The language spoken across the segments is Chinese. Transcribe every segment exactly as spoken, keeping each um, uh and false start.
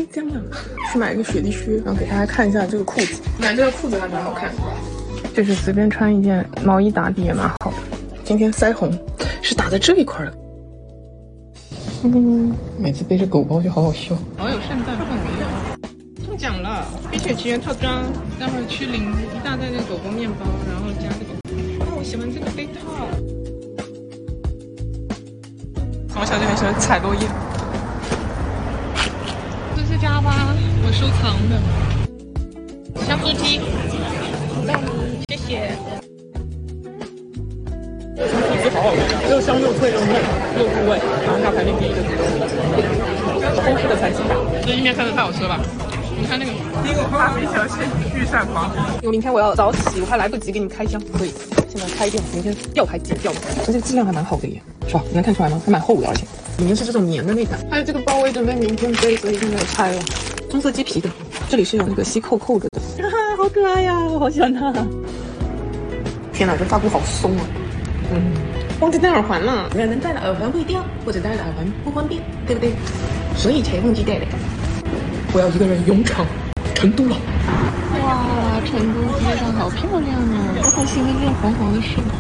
天呐，去买一个雪地靴，然后给大家看一下这个裤子。买这个裤子还蛮好看的，就是随便穿一件毛衣打底也蛮好的。今天腮红是打在这一块的。嗯，每次背着狗包就好好笑，好有圣诞氛围啊！中奖了，《冰雪奇缘》套装，待会儿去领一大袋的狗狗面包，然后加这个。哦，我喜欢这个杯套。从小就很喜欢采落叶。这是家吧，我收藏的香酥鸡，谢谢。这好好吃，又香又脆又嫩又入味，马上要排名第一的丰富的残心吧。这意面看着太好吃了吧！你看那个第一个蜡笔小新御膳房，因为明天我要早起，我还来不及给你们开箱，所以现在开店，明天吊牌剪掉的。而且质量还蛮好的耶，是吧？你能看出来吗？还蛮厚的，而且里面是这种棉的那感。还有这个包我也准备明天背，所以现在拆了。棕色鸡皮的，这里是有那个吸扣扣着的，哈哈，好可爱呀，我好喜欢它。天哪，这发箍好松啊！嗯，忘记戴耳环了。可能戴了耳环会掉，或者戴了耳环不方便，对不对？所以才忘记戴的。我要一个人勇闯成都了。哇，成都街上好漂亮啊！我好喜欢这种黄黄的树。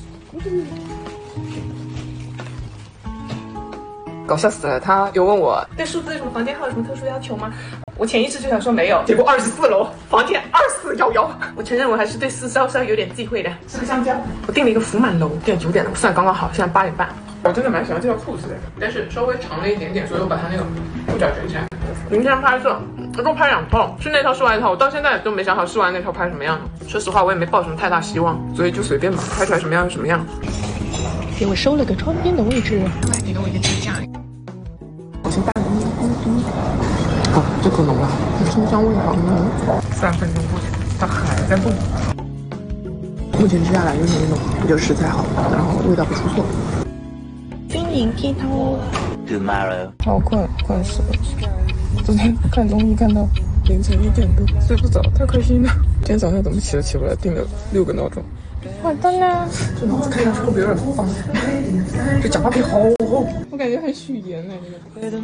搞笑死了！他有问我对数字什么房间号有什么特殊要求吗？我潜意识就想说没有，结果二十四楼房间二四幺幺。我承认我还是对四稍稍有点忌讳的。吃个香蕉，我订了一个福满楼，店九点了，我算刚刚好，现在八点半。我真的蛮喜欢这条裤子的，但是稍微长了一点点，所以我把它那个裤脚卷起来。明天拍摄，一共拍两套，是内套是外套，我到现在都没想好试完那套拍什么样的。说实话，我也没抱什么太大希望，所以就随便吧，拍出来什么样就什么样。给我收了个窗边的位置，给了我一个支架。我先大声啊，这可浓了，清香味好浓。三分钟过去，它还在动。目前吃下来就是那种，我觉得食材好，然后味道不出错。军营剃头 ，Tomorrow。好困，困死了。昨天看综艺看到凌晨一点多，睡不着，太开心了。今天早上怎么起都起不来，定了六个闹钟。好的呢，这脑子看上去会不会有点方？这假发皮好厚，我感觉很许岩哎，这个。